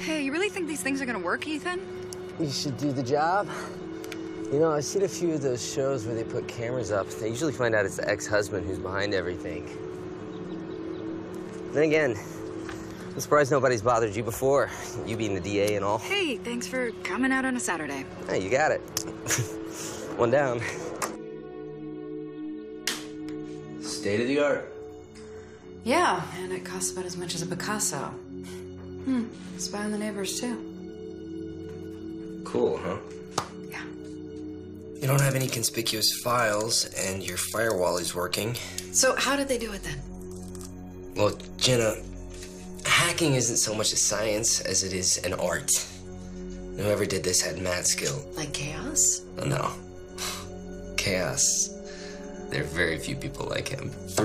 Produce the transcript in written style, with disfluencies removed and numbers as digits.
Hey, you really think these things are gonna work, Ethan? You should do the job. You know, I've seen a few of those shows where they put cameras up. They usually find out it's the ex-husband who's behind everything. Then again, I'm surprised nobody's bothered you before, you being the DA and all. Hey, thanks for coming out on a Saturday. Hey, you got it. One down. State of the art. Yeah, and it costs about as much as a Picasso. Spy on the neighbors, too. Cool, huh? Yeah. You don't have any conspicuous files, and your firewall is working. So how did they do it then? Well, Jenna, hacking isn't so much a science as it is an art. Whoever did this had mad skill. Like chaos? Oh, no. Chaos. There are very few people like him.